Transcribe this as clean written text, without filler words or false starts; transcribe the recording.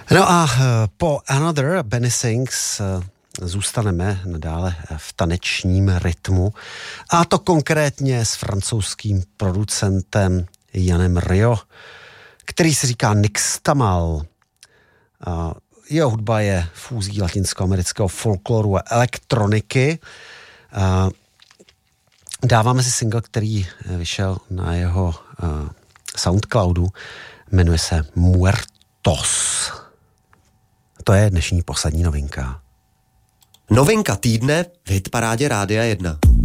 No a po Another Benny Sings zůstaneme nadále v tanečním rytmu, a to konkrétně s francouzským producentem Janem Rio, který se říká Nixtamal. Jeho hudba je fúzí latinskoamerického folkloru a elektroniky. Dáváme si single, který vyšel na jeho Soundcloudu, jmenuje se Muertos. To je dnešní poslední novinka. Novinka týdne v hitparádě Rádia 1.